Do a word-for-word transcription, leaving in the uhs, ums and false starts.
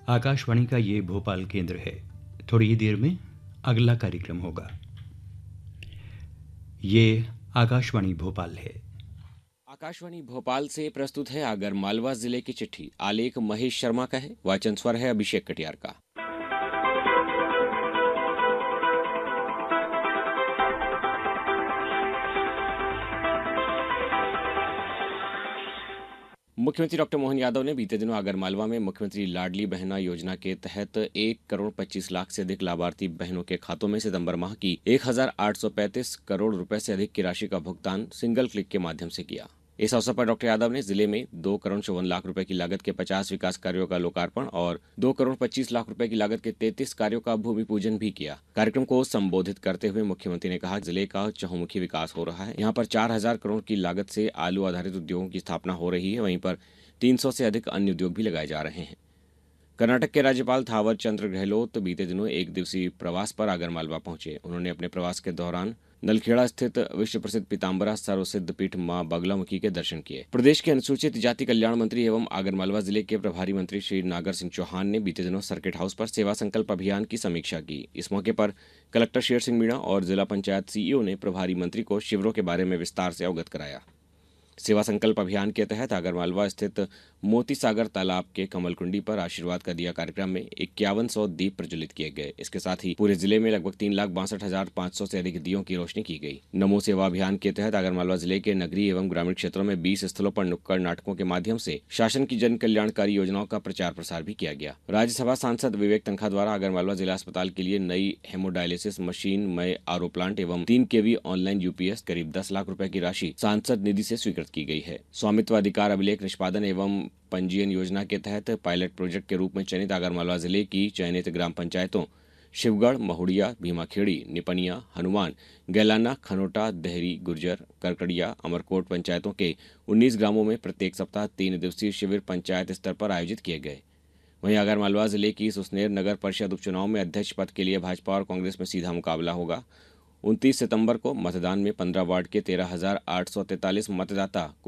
आकाशवाणी का ये भोपाल केंद्र है। थोड़ी ही देर में अगला कार्यक्रम होगा। ये आकाशवाणी भोपाल है। आकाशवाणी भोपाल से प्रस्तुत है आगर मालवा जिले की चिट्ठी। आलेख महेश शर्मा का है, वाचन स्वर है अभिषेक कटियार का। मुख्यमंत्री डॉक्टर मोहन यादव ने बीते दिनों आगरमालवा में मुख्यमंत्री लाडली बहना योजना के तहत एक करोड़ पच्चीस लाख से अधिक लाभार्थी बहनों के खातों में सितंबर माह की एक हजार आठ सौ पैंतीस करोड़ रुपए से अधिक की राशि का भुगतान सिंगल क्लिक के माध्यम से किया। इस अवसर पर डॉक्टर यादव ने जिले में दो करोड़ चौवन लाख रुपए की लागत के पचास विकास कार्यों का लोकार्पण और दो करोड़ पच्चीस लाख रुपए की लागत के तैंतीस कार्यों का भूमि पूजन भी किया। कार्यक्रम को संबोधित करते हुए मुख्यमंत्री ने कहा, जिले का चहुमुखी विकास हो रहा है। यहाँ पर चार हजार करोड़ की लागत से आलू आधारित उद्योगों की स्थापना हो रही है। वहीं पर तीन सौ से अधिक अन्य उद्योग भी लगाए जा रहे हैं। कर्नाटक के राज्यपाल थावर चंद गहलोत बीते दिनों एक दिवसीय प्रवास पर आगरमालवा पहुंचे। उन्होंने अपने प्रवास के दौरान नलखेड़ा स्थित विश्व प्रसिद्ध पीताम्बरा सर्वसिद्ध पीठ मां बगलामुखी के दर्शन किए। प्रदेश के अनुसूचित जाति कल्याण मंत्री एवं आगरमालवा जिले के प्रभारी मंत्री श्री नागर सिंह चौहान ने बीते दिनों सर्किट हाउस पर सेवा संकल्प अभियान की समीक्षा की। इस मौके पर कलेक्टर शेर सिंह मीणा और जिला पंचायत सीईओ ने प्रभारी मंत्री को शिविरों के बारे में विस्तार से अवगत कराया। सेवा संकल्प अभियान के तहत आगरमालवा स्थित मोती सागर तालाब के कमल कुंडी पर आशीर्वाद का दिया कार्यक्रम में इक्यावन सौ दीप प्रज्वलित किए गए। इसके साथ ही पूरे जिले में लगभग तीन लाख बासठ हजार पाँच सौ से अधिक दियों की रोशनी की गई। नमो सेवा अभियान के तहत आगरमालवा जिले के नगरीय एवं ग्रामीण क्षेत्रों में बीस स्थलों पर नुक्कड़ नाटकों के माध्यम से शासन की जन कल्याणकारी योजनाओं का प्रचार प्रसार भी किया गया। राज्यसभा सांसद विवेक तनखा द्वारा आगरमालवा जिला अस्पताल के लिए नई हेमोडायलिसिस मशीन, मय आरओ प्लांट एवं तीन केवी ऑनलाइन यूपीएस करीब दस लाख रुपए की राशि सांसद निधि से स्वीकृत की गई है। स्वामित्व अधिकार अभिलेख निष्पादन एवं पंजीयन योजना के तहत पायलट प्रोजेक्ट के रूप में चयनित आगरमालवा जिले की चयनित ग्राम पंचायतों शिवगढ़, महुड़िया, भीमाखेड़ी, निपनिया, हनुमान, गैलाना, खनोटा, देहरी, गुर्जर, करकड़िया, अमरकोट पंचायतों के उन्नीस ग्रामों में प्रत्येक सप्ताह तीन दिवसीय शिविर पंचायत स्तर पर आयोजित किए गए। वहीं आगरमालवा जिले की सुसनेर नगर परिषद उपचुनाव में अध्यक्ष पद के लिए भाजपा और कांग्रेस में सीधा मुकाबला होगा। उनतीस सितंबर को मतदान में पंद्रह वार्ड के तेरह हजार आठ सौ तैंतालीस मतदाता